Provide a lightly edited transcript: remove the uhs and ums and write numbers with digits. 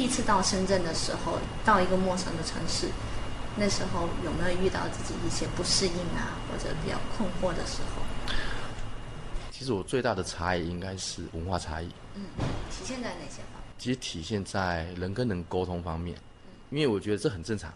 一次到深圳的时候，到一个陌生的城市，那时候有没有遇到自己一些不适应啊，或者比较困惑的时候？ 其实我最大的差异应该是文化差异。 体现在哪些方面？ 其实体现在人跟人沟通方面，因为我觉得这很正常。